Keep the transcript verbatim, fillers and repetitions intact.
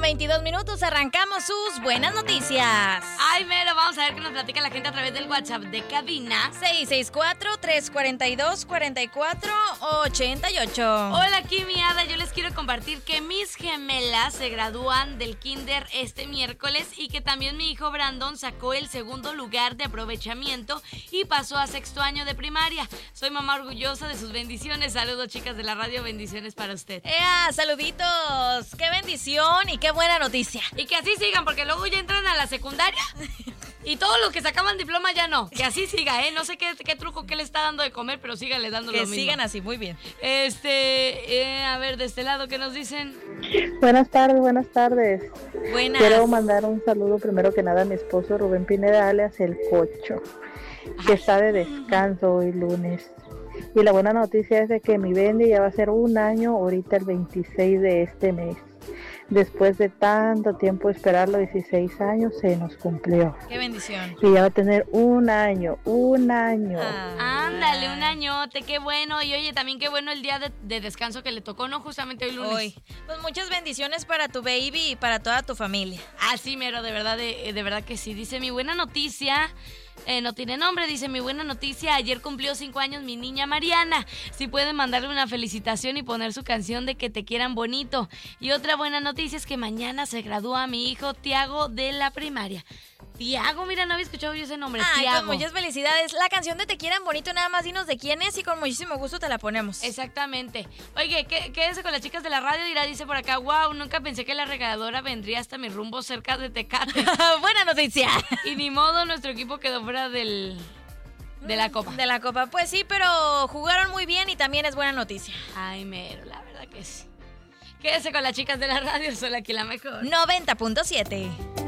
veintidós minutos, arrancamos sus buenas noticias. Ay, mero, vamos a ver qué nos platica la gente a través del WhatsApp de cabina. seis seis cuatro, tres cuatro dos, cuatro cuatro ocho ocho. Hola, aquí mi Ada, yo les quiero compartir que mis gemelas se gradúan del kinder este miércoles y que también mi hijo Brandon sacó el segundo lugar de aprovechamiento y pasó a sexto año de primaria. Soy mamá orgullosa de sus bendiciones. Saludos, chicas de la radio, bendiciones para usted. ¡Ea, saluditos! ¡Qué bendición y qué buena noticia! Y que así sigan, porque luego ya entran a la secundaria y todos los que sacaban diploma ya no. Que así siga, ¿eh? No sé qué, qué truco que le está dando de comer, pero síganle dando que lo mismo. Que sigan así, muy bien. Este, eh, a ver, de este lado, ¿qué nos dicen? Buenas tardes, buenas tardes. Buenas. Quiero mandar un saludo primero que nada a mi esposo Rubén Pineda, alias El Cocho, que está de descanso hoy lunes. Y la buena noticia es de que mi Bendy ya va a ser un año ahorita el veintiséis de este mes. Después de tanto tiempo esperarlo, dieciséis años, se nos cumplió. ¡Qué bendición! Y ya va a tener un año, un año. Ah, Ándale, un añote, qué bueno. Y oye, también qué bueno el día de, de descanso que le tocó, ¿no? Justamente hoy lunes. Hoy. Pues muchas bendiciones para tu baby y para toda tu familia. Así mero, de verdad, de, de verdad que sí. Dice mi buena noticia... Eh, no tiene nombre, dice mi buena noticia. Ayer cumplió cinco años mi niña Mariana. Si pueden mandarle una felicitación y poner su canción de que te quieran bonito. Y otra buena noticia es que mañana se gradúa mi hijo Tiago de la primaria. Tiago, mira, no había escuchado yo ese nombre. Ay, Tiago. pues muchas felicidades. La canción de Te Quieran Bonito, nada más dinos de quién es y con muchísimo gusto te la ponemos. Exactamente. Oye, ¿qué, quédese con las chicas de la radio. Dirá, dice por acá, wow, nunca pensé que la regaladora vendría hasta mi rumbo cerca de Tecate. Buena noticia. Y ni modo, nuestro equipo quedó fuera del... de la copa. De la copa, pues sí, pero jugaron muy bien y también es buena noticia. Ay, mero, la verdad que sí. Quédese con las chicas de la radio, soy aquí la mejor. noventa punto siete.